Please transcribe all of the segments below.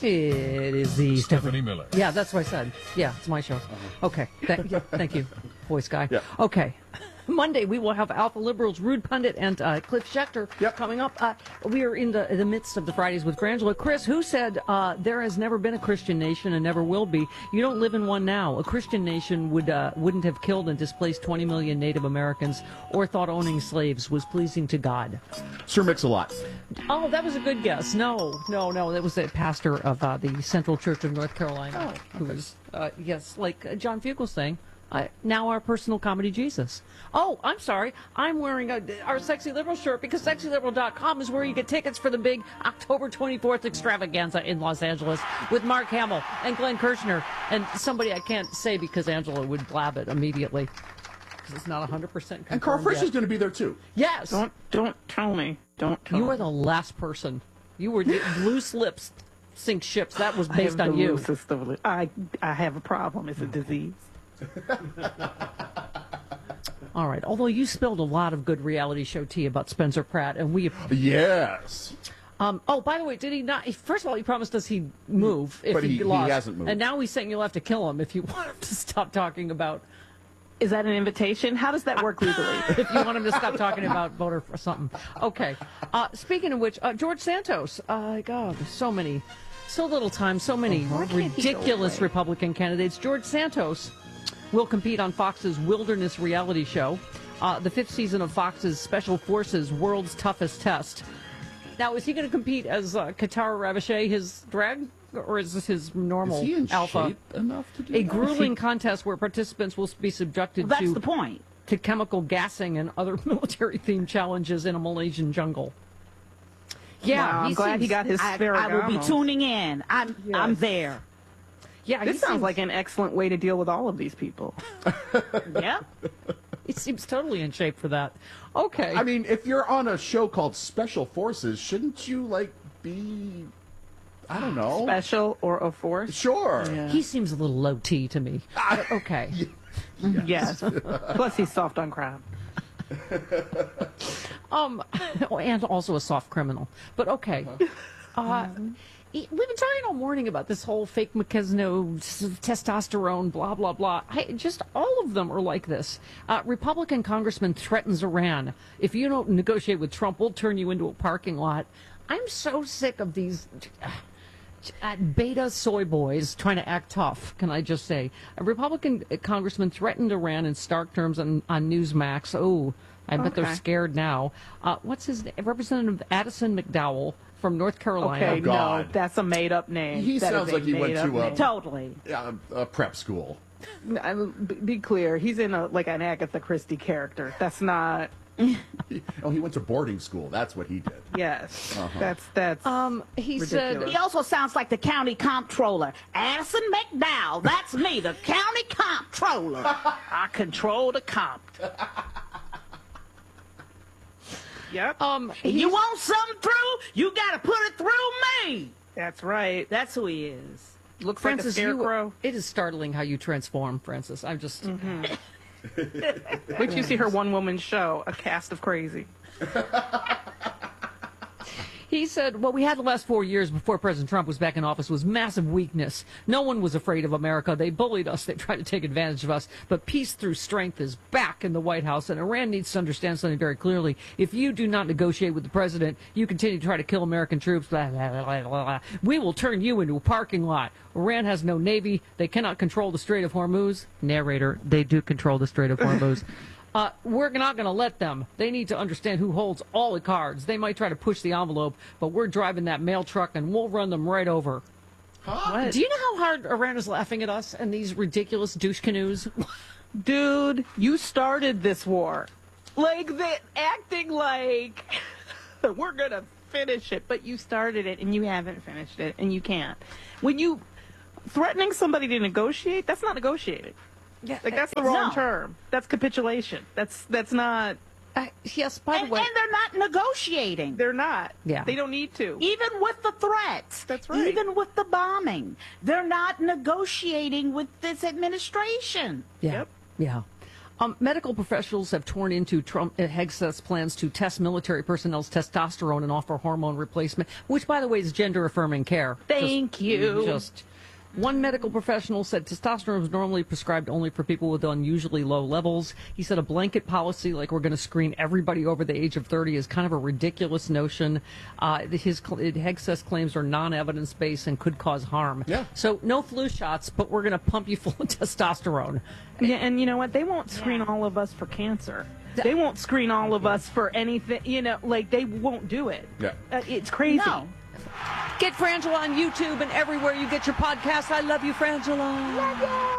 It is the Stephanie Miller. Yeah, that's what I said. Yeah, it's my show. Okay. Thank you, voice guy. Yeah. Okay. Monday, we will have Alpha Liberals, Rude Pundit, and Cliff Schechter coming up. We are in the midst of the Fridays with Grangela. Chris, who said there has never been a Christian nation and never will be? You don't live in one now. A Christian nation wouldn't have killed and displaced 20 million Native Americans or thought owning slaves was pleasing to God. Sir Mix-a-Lot. Oh, that was a good guess. No. That was a pastor of the Central Church of North Carolina. Who was, yes, like John Fugel saying, now our personal comedy Jesus. Oh, I'm sorry. I'm wearing our Sexy Liberal shirt because sexyliberal.com is where you get tickets for the big October 24th extravaganza in Los Angeles with Mark Hamill and Glenn Kirshner and somebody I can't say because Angela would blab it immediately because it's not 100% confirmed And Carl Frisch yet. is going to be there, too. Yes. Don't tell me. Don't tell me. You were the last person. You were loose lips sink ships. That was based on you. I have a problem. It's a disease. All right. Although you spilled a lot of good reality show tea about Spencer Pratt, and we. Yes. Oh, by the way, did he not? First of all, he promised us he'd move if But he he lost, hasn't moved. and now he's saying you'll have to kill him if you want him to stop talking about. Is that an invitation? How does that work legally? If you want him to stop talking about voter or something. Okay. Speaking of which, George Santos. God, so little time, so many ridiculous Republican candidates. George Santos will compete on Fox's Wilderness reality show, the 5th season of Fox's Special Forces World's Toughest Test. Now, is he going to compete as Qatar Ravichet, his drag, or is this his normal Is he in alpha? shape enough to do A that? grueling contest where participants will be subjected That's the point. to chemical gassing and other military-themed challenges in a Malaysian jungle. Yeah, Wow, I'm glad he got his I Ferragamo. will be tuning in. I'm there. Yeah, This sounds like an excellent way to deal with all of these people. Yeah. He seems totally in shape for that. Okay. I mean, if you're on a show called Special Forces, shouldn't you, be, I don't know. Special or a force? Sure. Yeah. He seems a little low T to me. Okay. Yes. Plus, he's soft on crime. And also a soft criminal. But okay. We've been talking all morning about this whole fake McKesno testosterone, blah, blah, blah. Just all of them are like this. Republican congressman threatens Iran. If you don't negotiate with Trump, we'll turn you into a parking lot. I'm so sick of these beta soy boys trying to act tough, can I just say. A Republican congressman threatened Iran in stark terms on Newsmax. Oh, I bet they're scared now. What's his name? Representative Addison McDowell from North Carolina. Okay, God. no, that's a made-up name. He That sounds is a like he went made-up to a- name. Totally. A prep school. Be clear, he's in an Agatha Christie character. That's not. He went to boarding school. That's what he did. Yes, Uh-huh. that's. He ridiculous. said, He also sounds like the county comptroller. Addison McDowell. That's me, the county comptroller. I control the comp. Yep. You want something through? You got to put it through me. That's right. That's who he is. Looks Francis, like a scarecrow. it is startling how you transform, Francis. I'm just... Wait till you see her one-woman show, A Cast of Crazy. He said, what we had the last 4 years before President Trump was back in office was massive weakness. No one was afraid of America. They bullied us. They tried to take advantage of us. But peace through strength is back in the White House. And Iran needs to understand something very clearly. If you do not negotiate with the president, you continue to try to kill American troops. Blah, blah, blah, blah, blah. We will turn you into a parking lot. Iran has no navy. They cannot control the Strait of Hormuz. Narrator, they do control the Strait of Hormuz. We're not going to let them. They need to understand who holds all the cards. They might try to push the envelope, but we're driving that mail truck and we'll run them right over. What? Do you know how hard Iran is laughing at us and these ridiculous douche canoes? Dude, you started this war. Acting like we're going to finish it, but you started it and you haven't finished it and you can't. When you threatening somebody to negotiate, that's not negotiating. Yeah, That's the wrong term. That's capitulation. That's not. yes, by the And way. they're not negotiating. They're not. Yeah. They don't need to. Even with the threats. That's right. Even with the bombing. They're not negotiating with this administration. Yeah. Yep. Yeah. Medical professionals have torn into Trump Hegseth's plans to test military personnel's testosterone and offer hormone replacement, which, by the way, is gender-affirming care. Thank you. One medical professional said testosterone is normally prescribed only for people with unusually low levels. He said a blanket policy like we're going to screen everybody over the age of 30 is kind of a ridiculous notion. Hegseth's claims are non-evidence-based and could cause harm. Yeah. So no flu shots, but we're going to pump you full of testosterone. Yeah, and you know what? They won't screen all of us for cancer. They won't screen all of us for anything. They won't do it. Yeah. It's crazy. No. Get Frangela on YouTube and everywhere you get your podcasts. I love you, Frangela. Love ya.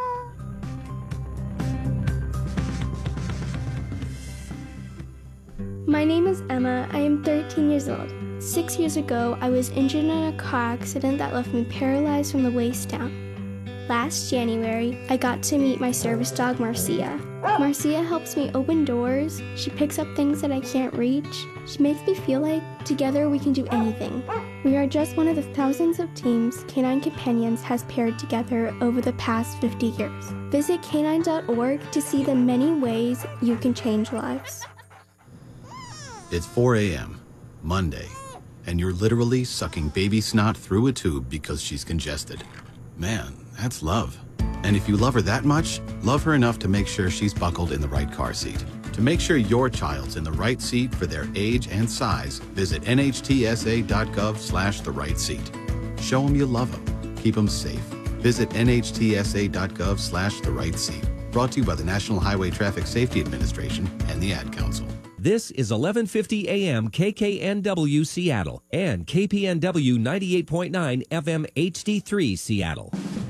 My name is Emma. I am 13 years old. 6 years ago, I was injured in a car accident that left me paralyzed from the waist down. Last January, I got to meet my service dog, Marcia. Marcia helps me open doors. She picks up things that I can't reach. She makes me feel like together we can do anything. We are just one of the thousands of teams Canine Companions has paired together over the past 50 years. Visit canine.org to see the many ways you can change lives. It's 4 a.m., Monday, and you're literally sucking baby snot through a tube because she's congested. Man, that's love. And if you love her that much, love her enough to make sure she's buckled in the right car seat. To make sure your child's in the right seat for their age and size, visit nhtsa.gov/the right seat. Show them you love them. Keep them safe. Visit nhtsa.gov/the right seat. Brought to you by the National Highway Traffic Safety Administration and the Ad Council. This is 1150 AM KKNW Seattle and KPNW 98.9 FM HD3 Seattle.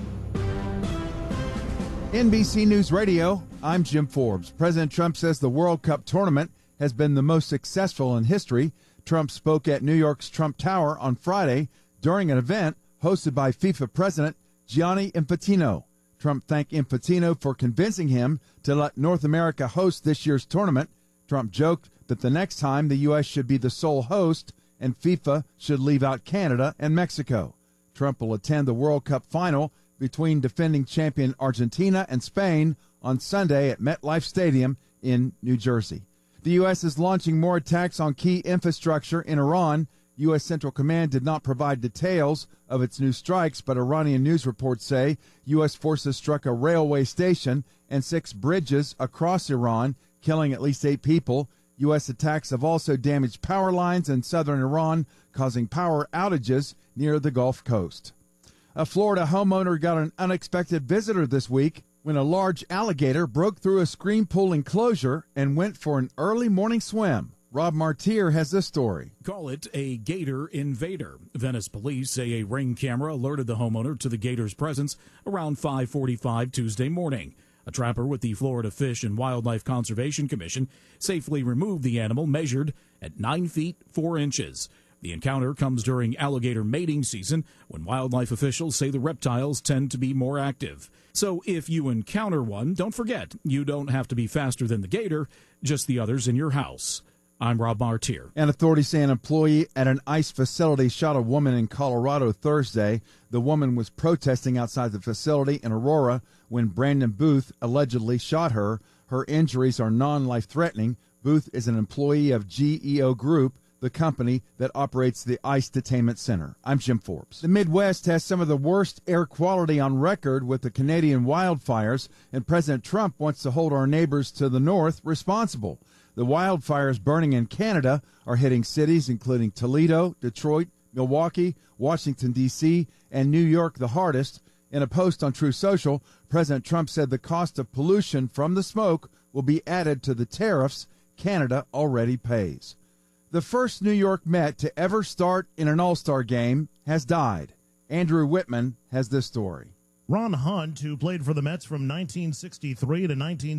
NBC News Radio, I'm Jim Forbes. President Trump says the World Cup tournament has been the most successful in history. Trump spoke at New York's Trump Tower on Friday during an event hosted by FIFA President Gianni Infantino. Trump thanked Infantino for convincing him to let North America host this year's tournament. Trump joked that the next time the U.S. should be the sole host and FIFA should leave out Canada and Mexico. Trump will attend the World Cup final between defending champion Argentina and Spain on Sunday at MetLife Stadium in New Jersey. The U.S. is launching more attacks on key infrastructure in Iran. U.S. Central Command did not provide details of its new strikes, but Iranian news reports say U.S. forces struck a railway station and 6 bridges across Iran, killing at least 8 people. U.S. attacks have also damaged power lines in southern Iran, causing power outages near the Gulf Coast. A Florida homeowner got an unexpected visitor this week when a large alligator broke through a screen pool enclosure and went for an early morning swim. Rob Martier has this story. Call it a gator invader. Venice police say a Ring camera alerted the homeowner to the gator's presence around 5:45 Tuesday morning. A trapper with the Florida Fish and Wildlife Conservation Commission safely removed the animal measured at 9 feet 4 inches. The encounter comes during alligator mating season when wildlife officials say the reptiles tend to be more active. So if you encounter one, don't forget, you don't have to be faster than the gator, just the others in your house. I'm Rob Martier. And authorities say an employee at an ICE facility shot a woman in Colorado Thursday. The woman was protesting outside the facility in Aurora when Brandon Booth allegedly shot her. Her injuries are non-life-threatening. Booth is an employee of GEO Group, the company that operates the ICE Detainment Center. I'm Jim Forbes. The Midwest has some of the worst air quality on record with the Canadian wildfires, and President Trump wants to hold our neighbors to the north responsible. The wildfires burning in Canada are hitting cities including Toledo, Detroit, Milwaukee, Washington, D.C., and New York the hardest. In a post on Truth Social, President Trump said the cost of pollution from the smoke will be added to the tariffs Canada already pays. The first New York Met to ever start in an All-Star game has died. Andrew Whitman has this story. Ron Hunt, who played for the Mets from 1963 to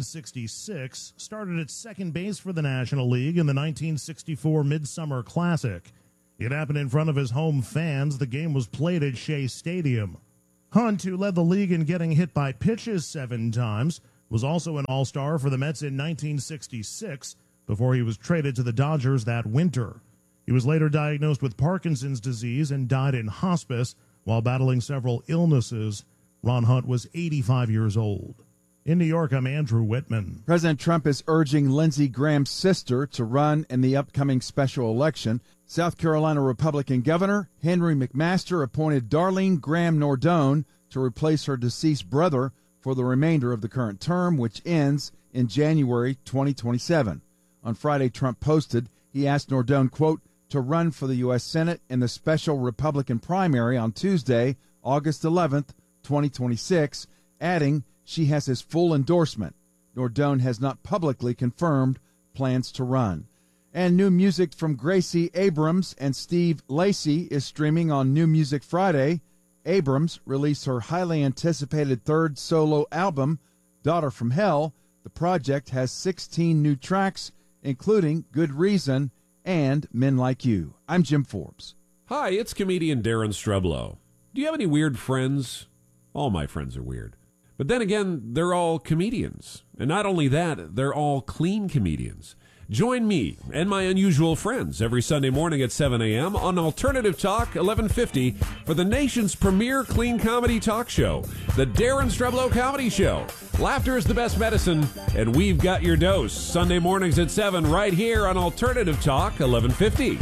1966, started at second base for the National League in the 1964 Midsummer Classic. It happened in front of his home fans. The game was played at Shea Stadium. Hunt, who led the league in getting hit by pitches 7 times, was also an All-Star for the Mets in 1966 before he was traded to the Dodgers that winter. He was later diagnosed with Parkinson's disease and died in hospice while battling several illnesses. Ron Hunt was 85 years old. In New York, I'm Andrew Whitman. President Trump is urging Lindsey Graham's sister to run in the upcoming special election. South Carolina Republican Governor Henry McMaster appointed Darlene Graham Nordone to replace her deceased brother for the remainder of the current term, which ends in January 2027. On Friday, Trump posted he asked Nordone, quote, to run for the U.S. Senate in the special Republican primary on Tuesday, August 11th, 2026, adding she has his full endorsement. Nordone has not publicly confirmed plans to run. And new music from Gracie Abrams and Steve Lacy is streaming on New Music Friday. Abrams released her highly anticipated third solo album, Daughter from Hell. The project has 16 new tracks, including Good Reason and Men Like You. I'm Jim Forbes. Hi, it's comedian Darren Streblow. Do you have any weird friends? All my friends are weird. But then again, they're all comedians. And not only that, they're all clean comedians. Join me and my unusual friends every Sunday morning at 7 a.m. on Alternative Talk 1150 for the nation's premier clean comedy talk show, The Darren Streblow Comedy Show. Laughter is the best medicine, and we've got your dose. Sunday mornings at 7 right here on Alternative Talk 1150.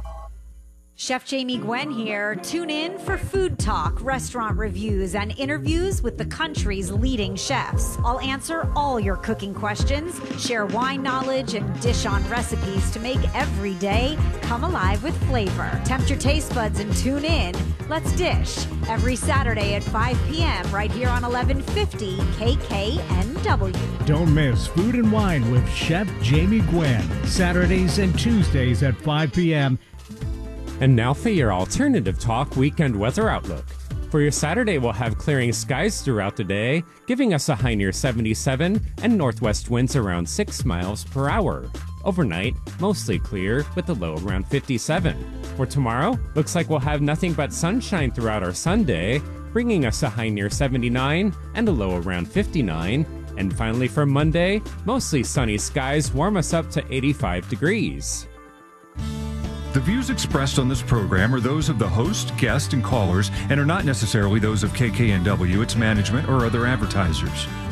Chef Jamie Gwen here. Tune in for food talk, restaurant reviews, and interviews with the country's leading chefs. I'll answer all your cooking questions, share wine knowledge, and dish on recipes to make every day come alive with flavor. Tempt your taste buds and tune in. Let's dish every Saturday at 5 p.m. right here on 1150 KKNW. Don't miss Food and Wine with Chef Jamie Gwen, Saturdays and Tuesdays at 5 p.m. And now for your Alternative Talk weekend weather outlook. For your Saturday, we'll have clearing skies throughout the day, giving us a high near 77 and northwest winds around 6 miles per hour. Overnight, mostly clear with a low around 57. For tomorrow, looks like we'll have nothing but sunshine throughout our Sunday, bringing us a high near 79 and a low around 59. And finally for Monday, mostly sunny skies warm us up to 85 degrees. The views expressed on this program are those of the host, guest, and callers and are not necessarily those of KKNW, its management, or other advertisers.